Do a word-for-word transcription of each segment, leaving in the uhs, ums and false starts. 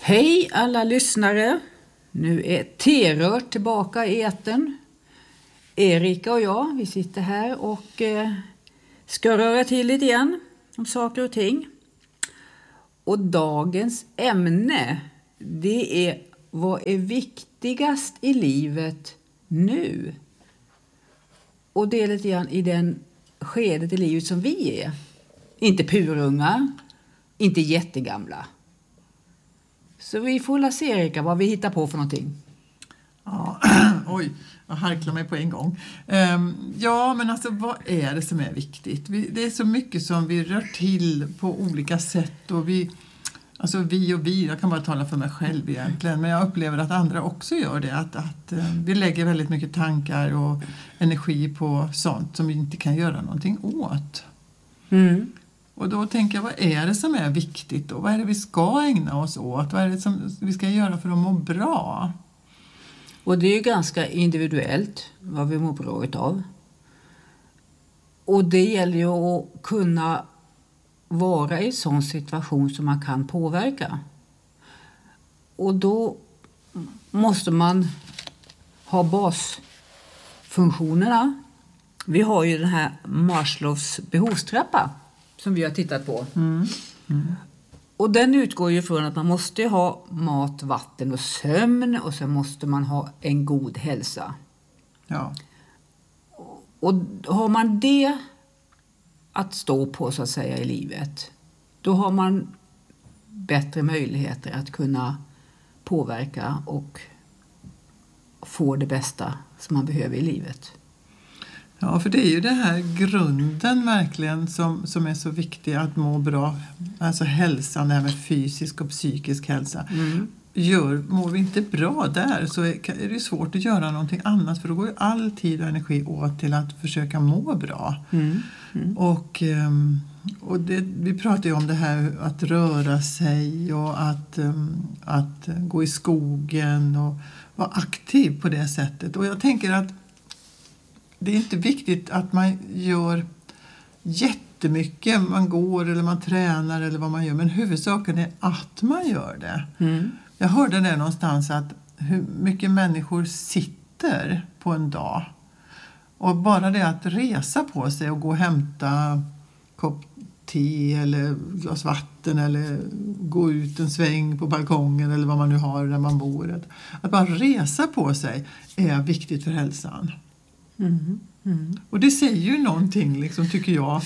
Hej alla lyssnare! Nu är T-rör tillbaka i etern. Erika och jag, vi sitter här och eh, ska röra till lite igen om saker och ting. Och dagens ämne, det är vad är viktigast i livet nu? Och det är lite grann i den skedet i livet som vi är. Inte purunga, inte jättegamla. Så vi får la se, Erika, vad vi hittar på för någonting. Ja, oj, jag harklar mig på en gång. Um, ja, men alltså vad är det som är viktigt? Vi, det är så mycket som vi rör till på olika sätt. Och vi, alltså vi och vi, jag kan bara tala för mig själv egentligen. Men jag upplever att andra också gör det. Att, att uh, vi lägger väldigt mycket tankar och energi på sånt som vi inte kan göra någonting åt. Mm. Och då tänker jag, vad är det som är viktigt då? Vad är det vi ska ägna oss åt? Vad är det som vi ska göra för att må bra? Och det är ju ganska individuellt vad vi mår bra utav. Och det gäller ju att kunna vara i en sån situation som man kan påverka. Och då måste man ha basfunktionerna. Vi har ju den här Maslows behovstrappa som vi har tittat på. Mm. Mm. Och den utgår ju från att man måste ha mat, vatten och sömn. Och sen måste man ha en god hälsa. Ja. Och har man det att stå på så att säga i livet. Då har man bättre möjligheter att kunna påverka och få det bästa som man behöver i livet. Ja, för det är ju det här grunden verkligen som, som är så viktig att må bra. Alltså hälsan, det här med fysisk och psykisk hälsa. Mm. Gör, mår vi inte bra där så är, är det svårt att göra någonting annat. För då går ju all tid och energi åt till att försöka må bra. Mm. Mm. Och, och det, vi pratar ju om det här att röra sig och att, att gå i skogen och vara aktiv på det sättet. Och jag tänker att det är inte viktigt att man gör jättemycket. Man går eller man tränar eller vad man gör. Men huvudsaken är att man gör det. Mm. Jag hörde det någonstans att hur mycket människor sitter på en dag. Och bara det att resa på sig och gå och hämta kopp te eller glas vatten. Eller gå ut en sväng på balkongen eller vad man nu har där man bor. Att bara resa på sig är viktigt för hälsan. Mm. Mm. Och det säger ju någonting liksom, tycker jag.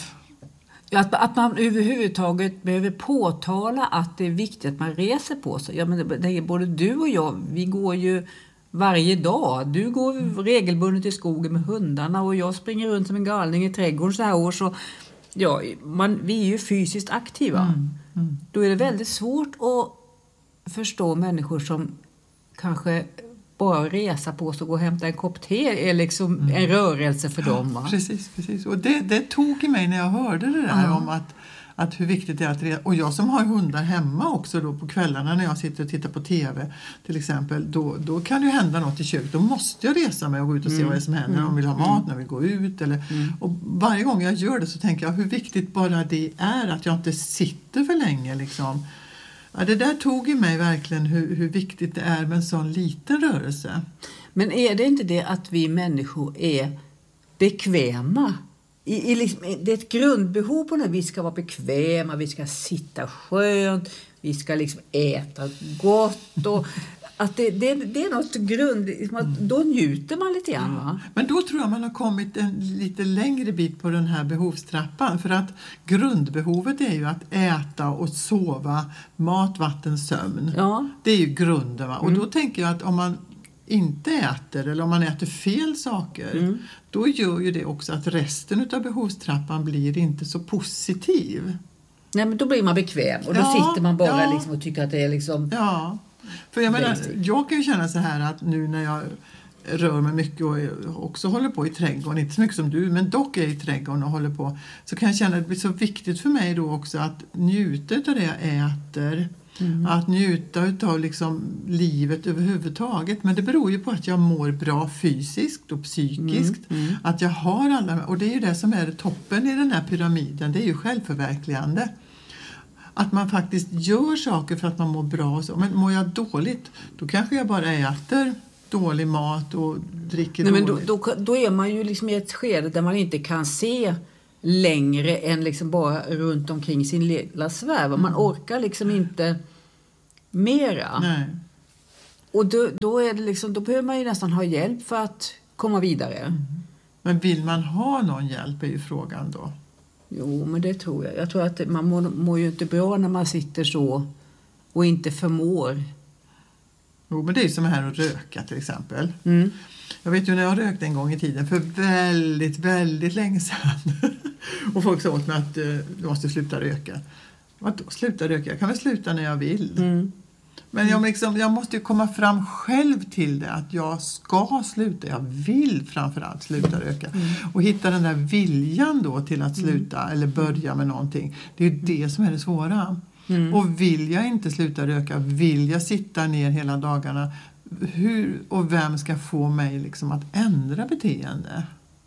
Att, att man överhuvudtaget behöver påtala att det är viktigt att man reser på sig. Ja, men det, det är både du och jag, vi går ju varje dag. Du går mm. regelbundet i skogen med hundarna och jag springer runt som en galning i trädgården så här år. Så, ja, man, vi är ju fysiskt aktiva. Mm. Mm. Då är det väldigt svårt att förstå människor som kanske bara resa på sig och gå och hämta en kopp te är liksom mm. en rörelse för dem. Va? Ja, precis, precis. Och det, det tog i mig när jag hörde det där mm. om att, att hur viktigt det är att resa. Och jag som har hundar hemma också då på kvällarna när jag sitter och tittar på tv till exempel. Då, då kan det ju hända något i köket. Då måste jag resa mig och gå ut och se mm. vad det är som händer. Mm. Om de vill ha mat, när vi går ut. Eller, mm. Och varje gång jag gör det så tänker jag hur viktigt bara det är att jag inte sitter för länge liksom. Ja, det där tog i mig verkligen hur, hur viktigt det är med en sån liten rörelse. Men är det inte det att vi människor är bekväma? I, i liksom, det är ett grundbehov på när vi ska vara bekväma, vi ska sitta skönt, vi ska liksom äta gott och att det, det, det är något grund, liksom att då njuter man lite grann, va? Men då tror jag man har kommit en lite längre bit på den här behovstrappan. För att grundbehovet är ju att äta och sova, mat, vatten, sömn. Ja. Det är ju grunden, va? Och mm. då tänker jag att om man inte äter eller om man äter fel saker, mm. då gör ju det också att resten av behovstrappan blir inte så positiv. Nej, men då blir man bekväm och då ja, sitter man bara ja. liksom och tycker att det är liksom... Ja. För jag menar, jag kan ju känna så här att nu när jag rör mig mycket och också håller på i trädgården, inte så mycket som du, men dock är i trädgården och håller på, så kan jag känna att det blir så viktigt för mig då också att njuta av det jag äter. Mm. Att njuta av liksom livet överhuvudtaget. Men det beror ju på att jag mår bra fysiskt och psykiskt. Mm. Mm. Att jag har alla, och det är ju det som är toppen i den här pyramiden, det är ju självförverkligande. att man faktiskt gör saker för att man mår bra. Och så. Men mår jag dåligt, då kanske jag bara äter dålig mat och dricker Nej, men dåligt. då, då, då är man ju liksom i ett skede där man inte kan se längre än liksom bara runt omkring sin lilla sfär. Man orkar liksom inte mera. Nej. Och då, då, är det liksom, då behöver man ju nästan ha hjälp för att komma vidare. Mm. Men vill man ha någon hjälp är ju frågan då. Jo, men det tror jag. Jag tror att man mår, mår ju inte bra när man sitter så och inte förmår. Jo, men det är ju som här att röka till exempel. Mm. Jag vet ju när jag rökte en gång i tiden för väldigt, väldigt länge sedan. Och folk sa åt mig att uh, du måste sluta röka. Vadå sluta röka? Jag kan väl sluta när jag vill. Mm. Men jag, liksom, jag måste ju komma fram själv till det. Att jag ska sluta. Jag vill framförallt sluta röka. Mm. Och hitta den där viljan då till att sluta. Mm. Eller börja med någonting. Det är ju det som är det svåra. Mm. Och vill jag inte sluta röka. Vill jag sitta ner hela dagarna. Hur och vem ska få mig liksom att ändra beteende?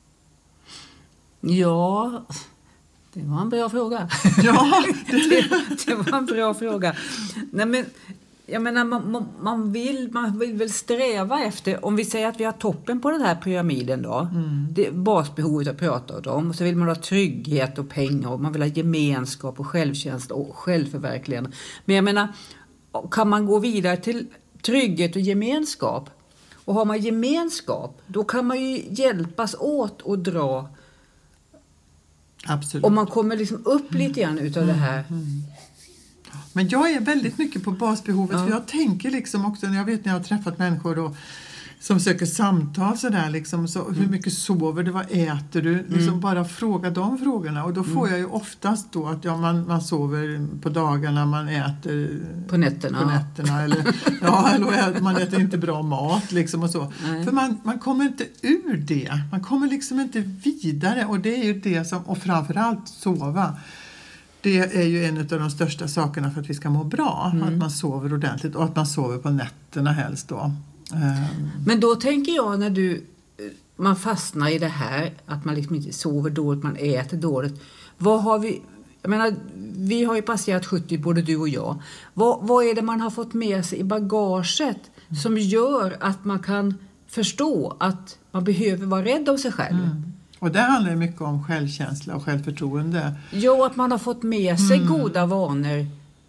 Ja, det var en bra fråga. Ja, det, det var en bra fråga. Nej, men jag menar, man, man, vill, man vill väl sträva efter, om vi säger att vi har toppen på den här pyramiden då, mm. det är basbehovet att prata om, så vill man ha trygghet och pengar och man vill ha gemenskap och självkänsla och självförverkligande. Men jag menar, kan man gå vidare till trygghet och gemenskap, och har man gemenskap, då kan man ju hjälpas åt och dra. Absolut. Och man kommer liksom upp lite grann utav mm. det här. Mm. Men jag är väldigt mycket på basbehovet. Ja. För jag tänker liksom också, när jag vet när jag har träffat människor då, som söker samtal sådär liksom, så hur mycket sover du, vad äter du? Liksom mm. bara fråga de frågorna. Och då får mm. jag ju oftast då att ja, man, man sover på dagarna, man äter på nätterna. På nätterna eller, ja, eller man äter inte bra mat liksom och så. Nej. För man, man kommer inte ur det. Man kommer liksom inte vidare. Och det är ju det som, och framförallt sova. Det är ju en av de största sakerna för att vi ska må bra. Mm. Att man sover ordentligt och att man sover på nätterna helst då. Men då tänker jag, när du man fastnar i det här att man liksom inte sover dåligt, man äter dåligt. Vad har vi, jag menar, vi har ju passerat sjuttio, både du och jag. Vad, vad är det man har fått med sig i bagaget mm. som gör att man kan förstå att man behöver vara rädd om sig själv? Mm. Och det handlar mycket om självkänsla och självförtroende. Jo, att man har fått med sig mm. goda vanor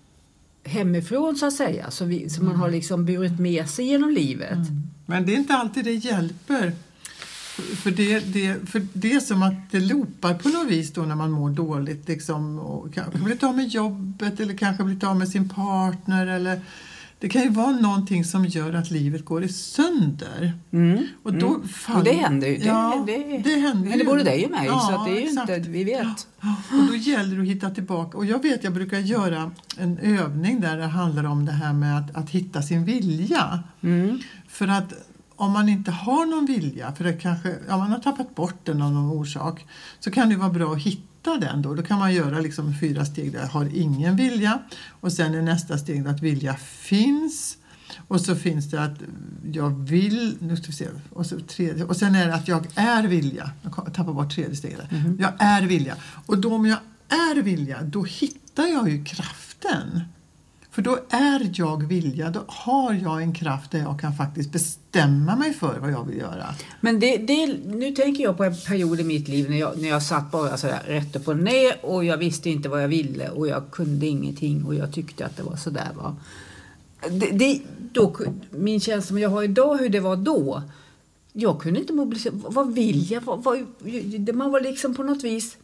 hemifrån så att säga, så, vi, så man har liksom burit med sig genom livet. Mm. Men det är inte alltid det hjälper. För det, det, för det är som att det loopar på något vis då när man mår dåligt liksom, och kanske blir av med jobbet eller kanske blir av med sin partner eller det kan ju vara någonting som gör att livet går i sönder. Mm. Och, då mm. faller, och det händer ju. Det, ja, det, det händer ju. Det både dig och mig, ja, så att det är ju exakt. inte, vi vet. Ja. Och då gäller det att hitta tillbaka. Och jag vet, jag brukar göra en övning där det handlar om det här med att, att hitta sin vilja. Mm. För att om man inte har någon vilja, för det kanske, ja, man har tappat bort den av någon orsak, så kan det vara bra att hitta den då. Då kan man göra liksom fyra steg där jag har ingen vilja. Och sen är nästa steg att vilja finns. Och så finns det att jag vill, nu ska vi se, och, så tredje, och sen är det att jag är vilja. Jag tappar bort tredje steget. Mm. Jag är vilja. Och då om jag är vilja, då hittar jag ju kraften. För då är jag vilja, då har jag en kraft där jag kan faktiskt bestämma mig för vad jag vill göra. Men det, det, nu tänker jag på en period i mitt liv när jag, när jag satt bara sådär rätt upp och ner och jag visste inte vad jag ville och jag kunde ingenting och jag tyckte att det var sådär va. Det, det, då, min känsla som jag har idag, hur det var då, jag kunde inte mobilisera, vad vill jag? Vad, vad, man var liksom på något vis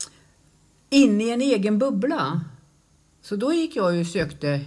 inne i en egen bubbla. Så då gick jag och sökte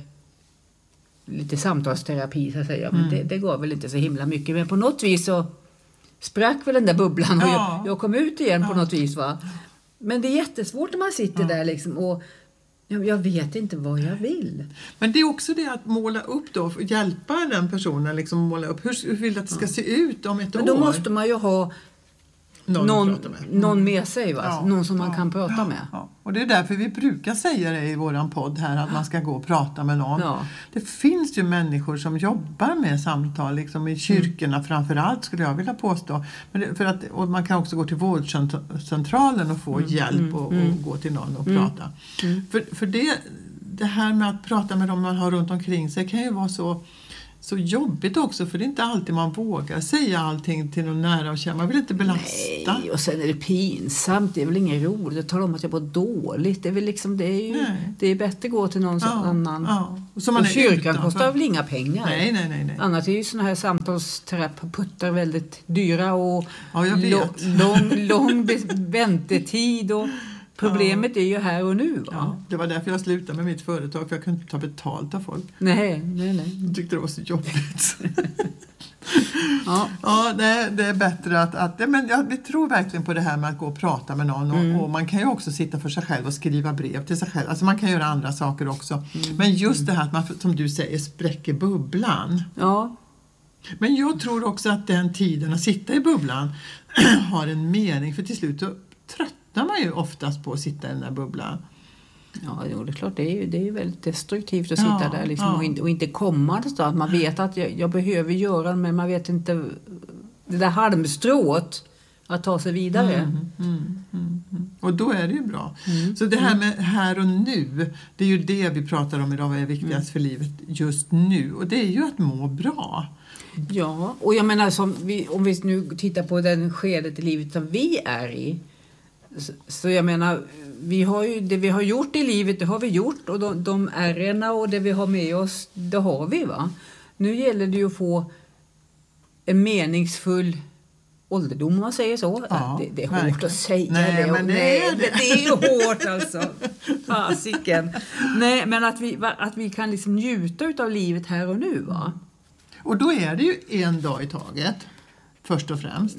lite samtalsterapi så att säga. Men mm. det, det gav väl inte så himla mycket. Men på något vis så sprack väl den där bubblan. Och ja. jag, jag kom ut igen på ja. något vis va. Men det är jättesvårt när man sitter ja. där liksom. Och jag, jag vet inte vad jag vill. Men det är också det att måla upp då. Hjälpa den personen liksom måla upp. Hur, hur vill du att det ska ja. se ut om ett Men år? då måste man ju ha någon, någon, med. Mm. någon med sig va? Ja. Någon som man ja. kan prata ja. med. Ja. Och det är därför vi brukar säga det i våran podd här, att man ska gå och prata med någon. Ja. Det finns ju människor som jobbar med samtal, liksom i kyrkorna mm. framförallt skulle jag vilja påstå. Men det, för att, och man kan också gå till vårdcentralen och få mm. hjälp och, och mm. gå till någon och mm. prata. Mm. För, för det, det här med att prata med dem man har runt omkring sig kan ju vara så, så jobbigt också, för det är inte alltid man vågar säga allting till någon nära och kära. Man vill inte belasta. Nej, och sen är det pinsamt. Det är väl ingen roligt att tala om att jag var dåligt. Det är väl liksom, det är ju, det är bättre att gå till någon ja, annan. Ja. Och, så man och är kyrkan utanför. kostar väl inga pengar. Nej, nej, nej, nej. Annars är ju såna här samtalsterapeuter väldigt dyra och ja, jag vet. lång, lång väntetid och problemet ja. är ju här och nu. Va? Ja, det var därför jag slutade med mitt företag, för jag kunde inte ta betalt av folk. Nej, nej, nej. Jag tyckte det var så jobbigt. ja, ja det, det är bättre att... att men jag, vi tror verkligen på det här med att gå och prata med någon. Och, mm. och man kan ju också sitta för sig själv och skriva brev till sig själv. Alltså man kan göra andra saker också. Mm. Men just det här att man, som du säger, spräcker bubblan. Ja. Men jag tror också att den tiden att sitta i bubblan har en mening. För till slut så tröttnar man ju oftast på att sitta i den där bubblan. Ja, jo, det är klart. Det är ju, det är ju väldigt destruktivt att sitta ja, där liksom, ja. och, inte, och inte komma någonstans. Man vet att jag, jag behöver göra, men man vet inte det där halmstrået att ta sig vidare. Mm, mm, mm, mm. Och då är det ju bra. Mm. Så det här med här och nu, det är ju det vi pratar om idag, vad är viktigast mm. för livet just nu. Och det är ju att må bra. Ja, och jag menar som vi, om vi nu tittar på den skedet i livet som vi är i. Så, så jag menar, vi har ju, det vi har gjort i livet, det har vi gjort. Och de, de ärrena och det vi har med oss, det har vi va. Nu gäller det ju att få en meningsfull ålderdom, om man säger så. Ja, det, det är hårt verkligen. att säga Nej, det. Men det, nej, är det. det, det är ju hårt alltså. Fasiken. Nej, men att vi, att vi kan liksom njuta av livet här och nu va. Och då är det ju en dag i taget, först och främst.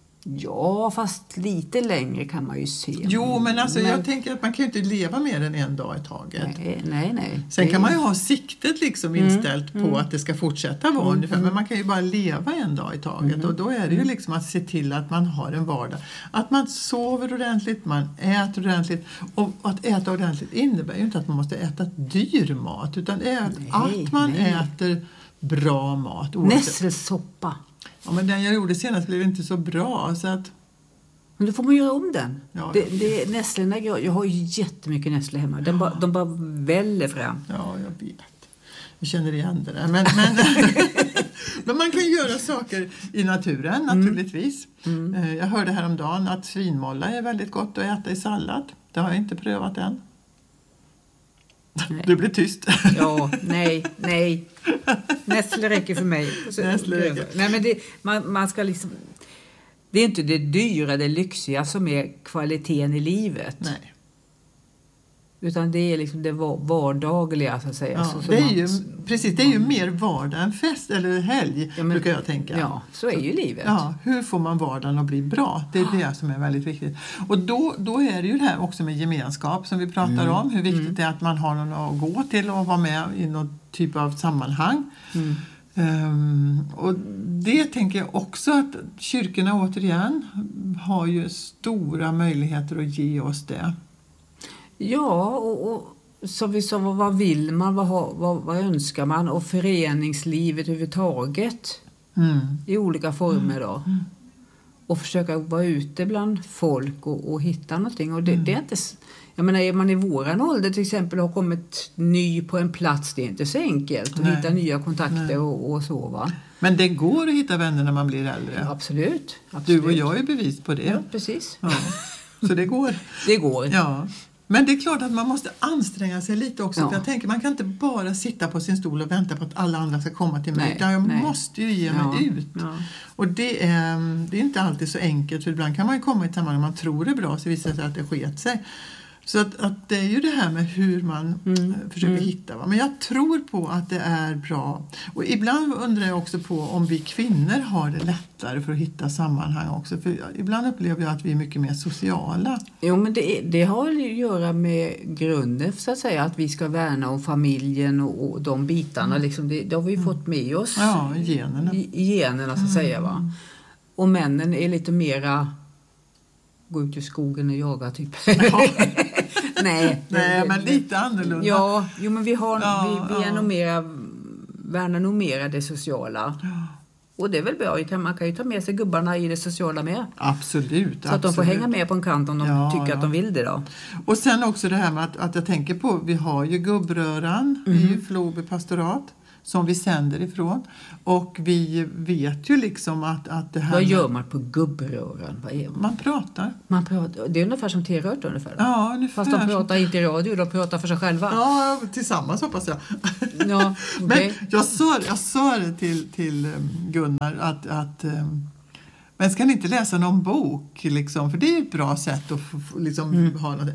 Ja, fast lite längre kan man ju se. Jo, men alltså men... jag tänker att man kan ju inte leva mer än en dag i taget. Nej, nej. nej. Sen det... kan man ju ha siktet liksom inställt mm, på mm. att det ska fortsätta vara mm, ungefär. mm. Men man kan ju bara leva en dag i taget. Mm. Och då är det ju liksom att se till att man har en vardag. Att man sover ordentligt, man äter ordentligt. Och att äta ordentligt innebär ju inte att man måste äta dyr mat. Utan det är att, nej, att man nej. äter bra mat. Nässelsoppa. Ja, men den jag gjorde senast blev inte så bra. Så att... Men då får man göra om den. Ja, det, det, nässlorna, jag har ju jättemycket nässlor hemma. De, ja. ba, de bara väller fram. Ja, jag vet. Jag känner igen det där. Men, men, men man kan göra saker i naturen naturligtvis. Mm. Mm. Jag hörde häromdagen att svinmolla är väldigt gott att äta i sallad. Det har jag inte prövat än. Nej. Du blir tyst. Ja, nej, nej. Nässlor räcker för mig. Nässlor räcker. Nej, men det, man, man ska liksom... Det är inte det dyra, det lyxiga som är kvaliteten i livet. Nej. Utan det är liksom det vardagliga så att säga. Ja, så, det är man, ju, precis, det är ju mer vardag än fest eller helg, ja, men, brukar jag tänka. Ja, så är ju livet. Ja, hur får man vardagen att bli bra? Det är det som är väldigt viktigt. Och då, då är det ju det här också med gemenskap som vi pratar mm. om. Hur viktigt mm. det är att man har någon att gå till och vara med i någon typ av sammanhang. Mm. Um, och det tänker jag också att kyrkorna återigen har ju stora möjligheter att ge oss det. Ja, och, och som vi sa, vad vill man, vad, har, vad, vad önskar man, och föreningslivet överhuvudtaget mm. i olika former då. Mm. Och försöka vara ute bland folk och, och hitta någonting. Och det, mm. det är inte, jag menar, är man i våran ålder till exempel har kommit ny på en plats, det är inte så enkelt att Nej. hitta nya kontakter och, och så va. Men det går att hitta vänner när man blir äldre. Ja, absolut, absolut. Du och jag är bevis på det. Ja, precis. Ja. Så det går. Det går. Ja. Men det är klart att man måste anstränga sig lite också. Ja. För jag tänker, man kan inte bara sitta på sin stol och vänta på att alla andra ska komma till mig. Nej, utan jag nej. måste ju ge mig ja, ut. Ja. Och det är, det är inte alltid så enkelt. För ibland kan man ju komma i ett sammanhang man tror är bra, så visar det sig att det sket sig. Så att, att det är ju det här med hur man mm. försöker mm. hitta. Va? Men jag tror på att det är bra. Och ibland undrar jag också på om vi kvinnor har det lättare för att hitta sammanhang också. För ibland upplever jag att vi är mycket mer sociala. Jo, men det, det har att göra med grunden så att säga. Att vi ska värna om familjen och, och de bitarna. Mm. Liksom det, det har vi mm. fått med oss. Ja, generna. I, generna så att mm. säga va. Och männen är lite mera... gå ut i skogen och jaga typ. Ja. Nej, Nej, men lite annorlunda. Ja, jo, men vi, har, ja, vi, vi är ja. nog mera, värnar nog mera det sociala. Ja. Och det är väl bra, man kan ju ta med sig gubbarna i det sociala med. Absolut. Så att de får hänga med på en kant om de ja, tycker ja. att de vill det då. Och sen också det här med att, att jag tänker på, vi har ju gubbröran mm. i Floby pastorat som vi sänder ifrån. Och vi vet ju liksom att, att det här... Vad gör man på gubbröran? Vad är man? man pratar. Man pratar. Det är ungefär som T-rört ungefär. Då. Ja, ungefär. Fast de pratar inte i radio, de pratar för sig själva. Ja, tillsammans hoppas jag. Ja, okay. Men jag sa, jag sa det till, till Gunnar att... att men ska ni inte läsa någon bok? Liksom? För det är ett bra sätt att liksom, mm. ha något.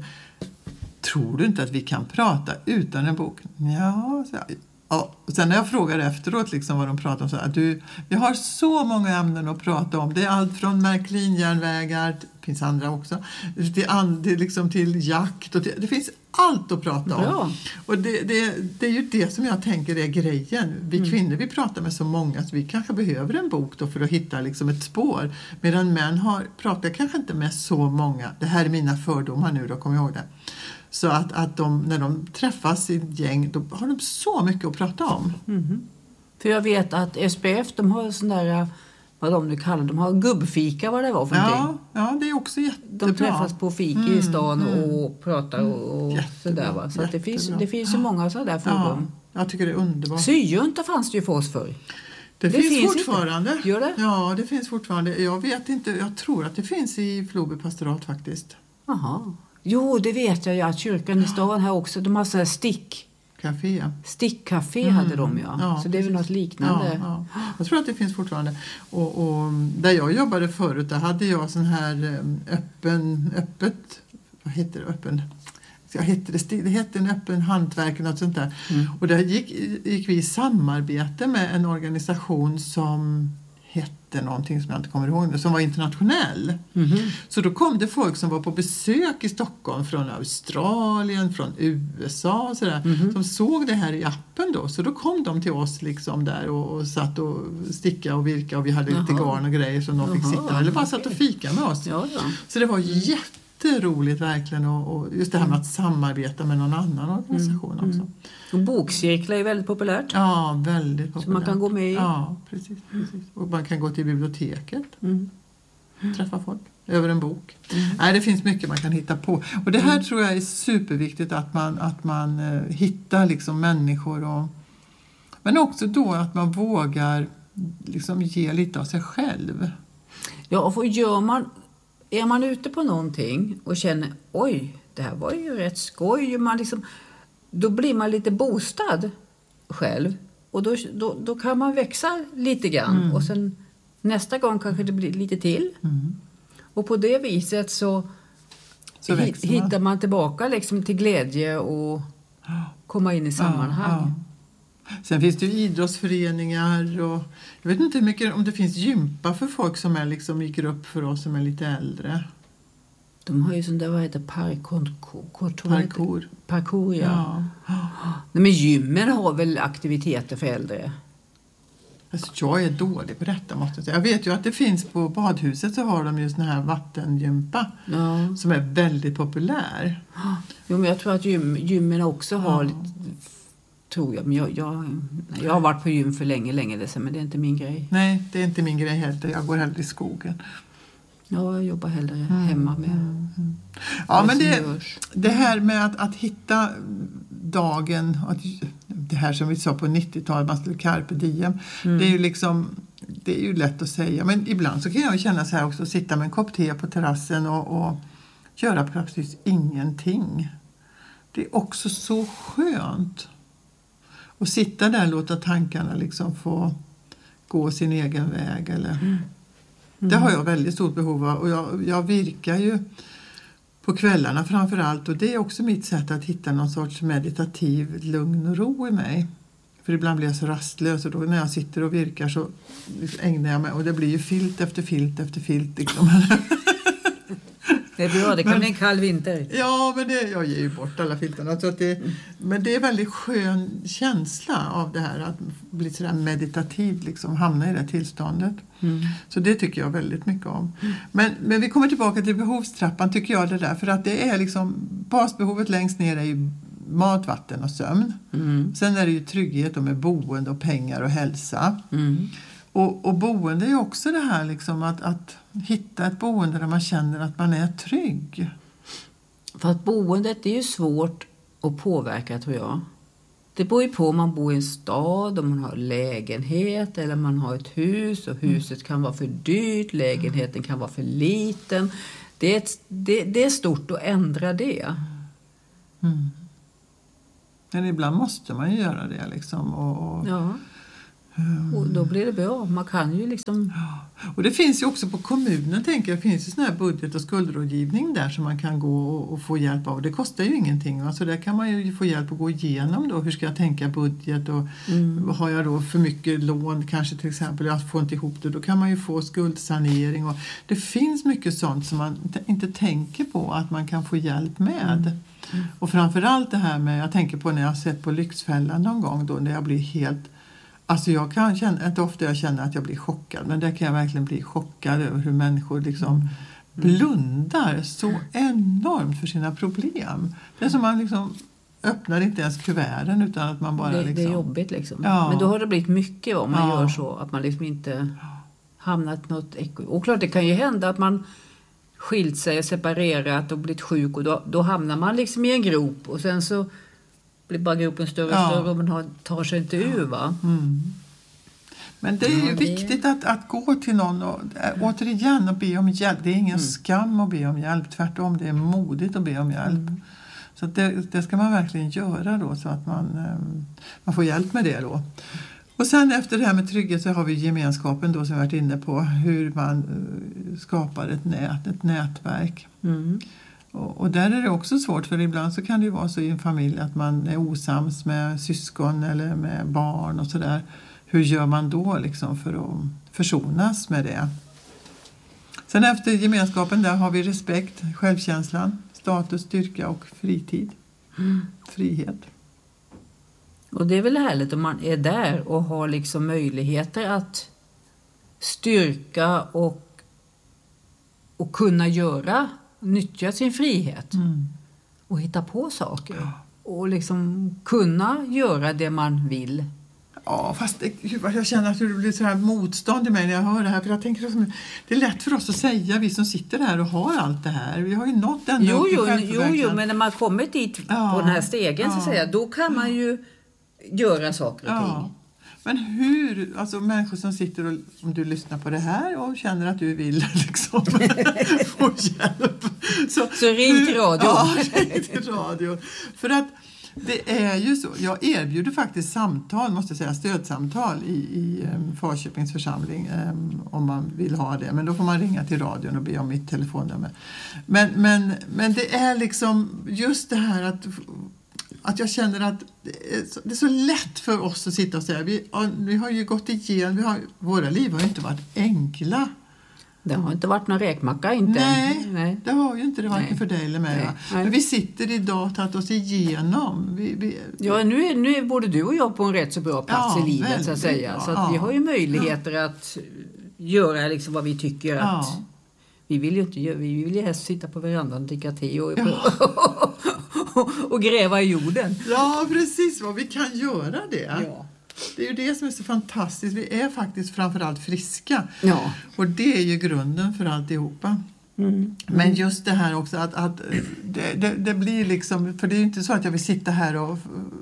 Tror du inte att vi kan prata utan en bok? Ja, så jag. Ja, och sen när jag frågar efteråt liksom vad de pratar om så att du, vi har så många ämnen att prata om. Det är allt från Märklinjärnvägar, det finns andra också, till, and, liksom till jakt. Och till, det finns allt att prata om. Bra. Och det, det, det är ju det som jag tänker är grejen. Vi mm. kvinnor vi pratar med så många så vi kanske behöver en bok då för att hitta liksom ett spår. Medan män har, pratar kanske inte med så många. Det här är mina fördomar nu då, kom jag ihåg det. Så att, att de, när de träffas i ett gäng, då har de så mycket att prata om. Mm. För jag vet att S P F, de har sån där, vad de nu kallar, de har gubbfika, vad det var för ja, någonting. Ja, det är också jättebra. De träffas på fik mm, i stan och mm, pratar och, och sådär va. Så att det finns, det finns ju många sådana där fordon. Ja, jag tycker det är underbart. Syjunta fanns det ju för oss förr. Det, det finns, finns fortfarande. Inte. Gör det? Ja, det finns fortfarande. Jag vet inte, jag tror att det finns i Floby pastorat faktiskt. Jaha. Jo, det vet jag ju att kyrkan i stan här också, de har så här stick. Café. Stickcafé mm. hade de ja. ja så det är väl något liknande. Ja, ja. Jag tror att det finns fortfarande. Och, och där jag jobbade förut, där hade jag sån här öppen, öppet, vad heter det, öppen, jag heter det, det heter en öppen hantverk och något sånt där. Mm. Och där gick, gick vi i samarbete med en organisation som hette någonting som jag inte kommer ihåg nu, som var internationell. Mm-hmm. Så då kom det folk som var på besök i Stockholm från Australien, från U S A och sådär, mm-hmm. som såg det här i appen då. Så då kom de till oss liksom där och, och satt och sticka och virka och vi hade Jaha. lite garn och grejer som de Jaha. fick sitta eller bara satt och fika med oss. Ja, ja. Så det var jätteroligt verkligen och, och just det här med att samarbeta med någon annan organisation mm. också. Och bokcirklar är väldigt populärt. Ja, väldigt populärt. Så man kan gå med i. Ja, precis, precis. Och man kan gå till biblioteket. Mm. Träffa folk över en bok. Mm. Nej, det finns mycket man kan hitta på. Och det här mm. tror jag är superviktigt att man, att man uh, hittar liksom människor. Och, men också då att man vågar liksom ge lite av sig själv. Ja, och för gör man, är man ute på någonting och känner oj, det här var ju rätt skoj. Man liksom... Då blir man lite boostad själv. Och då, då, då kan man växa lite grann. Mm. Och sen nästa gång kanske det blir lite till. Mm. Och på det viset så, så hit, man. hittar man tillbaka liksom till glädje och komma in i sammanhang. Ja, ja. Sen finns det ju idrottsföreningar. Och jag vet inte hur mycket, om det finns gympa för folk som är liksom i grupp för oss som är lite äldre. De har ju sån där, vad heter parkour? Parkour. Parkour, ja. ja. Nej, men gymmen har väl aktiviteter för äldre? Alltså, jag är dålig på detta måste jag säga. Jag vet ju att det finns på badhuset så har de ju sån här vattengympa ja. som är väldigt populär. Jo, men jag tror att gym, gymmen också har ja. lite, tror jag. Men jag, jag, jag har varit på gym för länge, länge sedan, men det är inte min grej. Nej, det är inte min grej heller. Jag går hellre i skogen. Ja, jag jobbar hellre mm. hemma med mm. Ja, men det, det här med att, att hitta dagen, att, det här som vi sa på nittiotalet, man skulle carpe diem, mm. det är ju liksom, det är ju lätt att säga, men ibland så kan jag känna så här också, sitta med en kopp te på terrassen och, och göra precis ingenting. Det är också så skönt att sitta där och låta tankarna liksom få gå sin egen väg eller... Mm. Mm. Det har jag väldigt stort behov av och jag, jag virkar ju på kvällarna framförallt och det är också mitt sätt att hitta någon sorts meditativ lugn och ro i mig. För ibland blir jag så rastlös och då när jag sitter och virkar så ägnar jag mig och det blir ju filt efter filt efter filt liksom. Det är bra, det kan men, bli en kall vinter. Ja, men det, jag ger ju bort alla filtarna. Så att det, mm. Men det är en väldigt skön känsla av det här. Att bli sådär meditativ, liksom, hamna i det tillståndet. Mm. Så det tycker jag väldigt mycket om. Mm. Men, men vi kommer tillbaka till behovstrappan tycker jag det där. För att det är liksom, basbehovet längst ner är ju mat, vatten och sömn. Mm. Sen är det ju trygghet och med boende och pengar och hälsa. Mm. Och, och boende är också det här liksom att, att hitta ett boende där man känner att man är trygg. För att boendet är ju svårt att påverka, tror jag. Det beror ju på om man bor i en stad, om man har lägenhet eller man har ett hus. Och huset kan vara för dyrt, lägenheten kan vara för liten. Det är, ett, det, det är stort att ändra det. Mm. Men ibland måste man ju göra det liksom. Och, och, ja. Och då blir det bra. Man kan ju liksom... Ja. Och det finns ju också på kommunen, tänker jag, finns ju sån här budget- och skuldrådgivning där som man kan gå och, och få hjälp av. Det kostar ju ingenting. Alltså där kan man ju få hjälp att gå igenom då. Hur ska jag tänka budget och mm. har jag då för mycket lån kanske till exempel, jag får inte ihop det, då kan man ju få skuldsanering. Och det finns mycket sånt som man t- inte tänker på att man kan få hjälp med. Mm. Mm. Och framförallt det här med, jag tänker på när jag har sett på Lyxfällan någon gång då, när jag blir helt... Alltså jag kan känna, inte ofta jag känner att jag blir chockad, men där kan jag verkligen bli chockad över hur människor liksom mm. blundar så enormt för sina problem. Det är som man liksom öppnar inte ens kuverten utan att man bara det, liksom... Det är jobbigt liksom. Ja. Men då har det blivit mycket om man ja. gör så, att man liksom inte hamnat något... Och klart det kan ju hända att man skilt sig, separerat och blivit sjuk och då, då hamnar man liksom i en grop och sen så blir bara gruppen större och ja. större och man har, tar sig inte ur, va? Mm. Men det är ju ja, det... viktigt att, att gå till någon och äh, återigen och be om hjälp. Det är ingen mm. skam att be om hjälp. Tvärtom, det är modigt att be om hjälp. Mm. Så att det, det ska man verkligen göra då så att man, ähm, man får hjälp med det då. Och sen efter det här med trygghet så har vi gemenskapen då som vi varit inne på. Hur man uh, skapar ett nät, ett nätverk. Mm. Och där är det också svårt, för ibland så kan det ju vara så i en familj att man är osams med syskon eller med barn och sådär. Hur gör man då liksom för att försonas med det? Sen efter gemenskapen där har vi respekt, självkänslan, status, styrka och fritid. Mm. Frihet. Och det är väl härligt om man är där och har liksom möjligheter att styrka och, och kunna göra nyttja sin frihet mm. och hitta på saker ja. och liksom kunna göra det man vill. Ja, fast det, jag känner att det blir så här motstånd i mig när jag hör det här, för jag tänker att det är lätt för oss att säga, vi som sitter här och har allt det här. Vi har ju nått ända jo, upp till jo, självförverkligandet. jo, jo, men när man kommer dit ja. på den här stegen ja. så att säga, då kan man ju göra saker och ja. ting. Men hur, alltså människor som sitter och, om du lyssnar på det här och känner att du vill liksom få hjälp. Så, så ring till radio. Ja, ring till radio. För att det är ju så, jag erbjuder faktiskt samtal, måste jag säga, stödsamtal i, i um, Falköpings församling um, om man vill ha det. Men då får man ringa till radion och be om mitt telefonnummer. Men, men, men det är liksom just det här att... Att jag känner att det är, så, det är så lätt för oss att sitta och säga. Vi, vi har ju gått igenom, vi har, våra liv har ju inte varit enkla. Det har inte varit någon räkmacka inte. Nej, Nej. det har ju inte det varken för dig eller mig. Nej. Men vi sitter idag och tagit oss igenom. Vi, vi, ja, nu är, nu är både du och jag på en rätt så bra plats ja, i livet väldigt, så att säga. Så att ja. vi har ju möjligheter ja. att göra liksom vad vi tycker ja. att... Vi vill ju inte vi vill ju helst sitta på verandan och dricka te och... Ja. och gräva i jorden. Ja, precis. Vad vi kan göra det. Ja. Det är ju det som är så fantastiskt. Vi är faktiskt framförallt friska. Ja. Och det är ju grunden för alltihopa. Mm. Mm. Men just det här också att, att det, det, det blir liksom... För det är ju inte så att jag vill sitta här och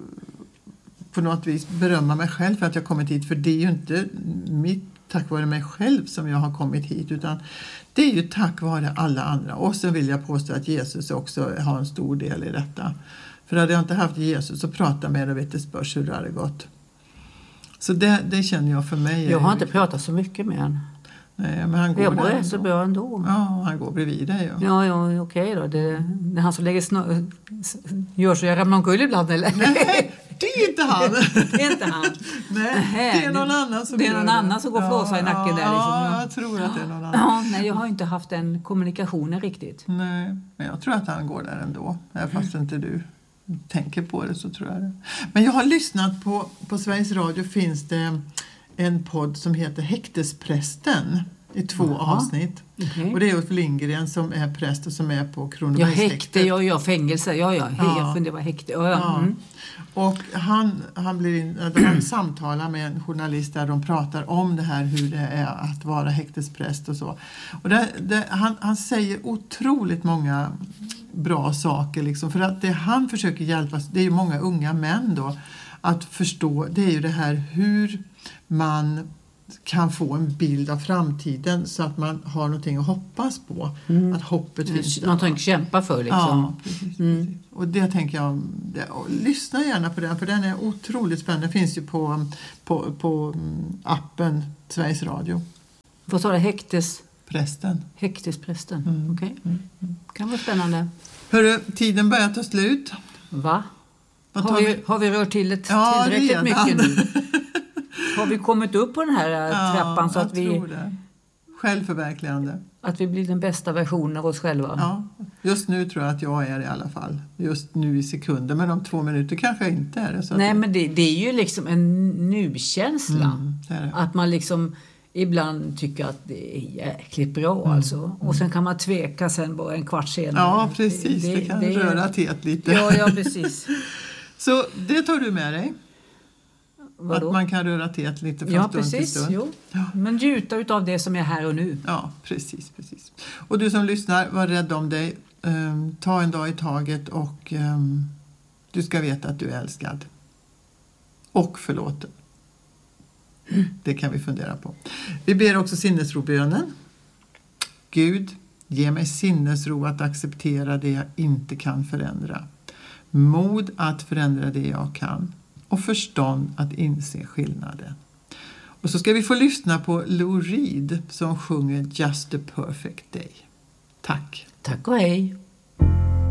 på något vis berömma mig själv för att jag kommit hit. För det är ju inte mitt tack vare mig själv som jag har kommit hit, utan det är ju tack vare alla andra. Och så vill jag påstå att Jesus också har en stor del i detta. För hade jag inte haft Jesus att prata med och vittnesbörd hur det hade gått. Så det, det känner jag för mig. Jag har inte pratat så mycket med honom. Nej, men han går jag där är så bra ändå. Ja, han går bredvid dig. Ja, ja, ja okej då. Det, det är han som lägger snö, gör så jag ramlar omkull ibland, eller? Nej, det är inte han. Det är inte han. Nej, det är någon annan som Det är någon annan som går och flåsar i nacken ja, där. Liksom. Ja, jag tror att det är någon annan. Ja, nej, jag har inte haft den kommunikationen riktigt. Nej, men jag tror att han går där ändå. Fast inte du tänker på det så tror jag det. Men jag har lyssnat på, på Sveriges Radio finns det en podd som heter Häktesprästen. i två Aha. avsnitt. Okay. Och det är Ulf Lindgren som är präst och som är på Ja, Kronobergshäktet. häkte, ja, ja, fängelse, ja, ja, Ja. jag funderar på häkte. Ja, ja. Mm. Och han, han, blir in, han samtalar med en journalist där de pratar om det här, hur det är att vara häktespräst och så. Och det, det, han, han säger otroligt många bra saker liksom, för att det han försöker hjälpa, det är ju många unga män då, att förstå, det är ju det här hur man kan få en bild av framtiden så att man har någonting att hoppas på. Mm. Att hoppet finns där. Någonting att kämpa för liksom. Ja, precis, mm. precis. Och det tänker jag, det, lyssna gärna på den, för den är otroligt spännande. Den finns ju på, på, på appen Sveriges Radio. Vad sa du? Häktes? Prästen. Häktesprästen, Mm. okej. Okay. Mm. Mm. Kan vara spännande. Hörru, tiden börjar ta slut. Va? Vad Har tar vi, har vi rört till ett Ja, tillräckligt redan. mycket nu? Har vi kommit upp på den här Ja, trappan så att jag vi, tror det. Självförverkligande. att vi blir den bästa versionen av oss själva? Ja, just nu tror jag att jag är i alla fall. Just nu i sekunder, men om två minuter kanske jag inte är det. Så Nej, att men det, det är ju liksom en nu-känsla. Mm, det är det. Att man liksom ibland tycker att det är jäkligt bra Mm, alltså. Och sen kan man tveka sen bara en kvart senare. Ja, precis. Det, det kan det, röra till lite. Ja, ja, precis. Så det tar du med dig? Vadå? Att man kan röra till lite från Ja, stund till precis. stund. Jo. Ja. Men njuta utav det som är här och nu. Ja, precis, precis. Och du som lyssnar, var rädd om dig. Um, ta en dag i taget och um, du ska veta att du är älskad. Och förlåten. Mm. Det kan vi fundera på. Vi ber också sinnesrobönen. Gud, ge mig sinnesro att acceptera det jag inte kan förändra. Mod att förändra det jag kan. Och förstånd att inse skillnaden. Och så ska vi få lyssna på Lou Reed som sjunger Just a Perfect Day. Tack. Tack och hej.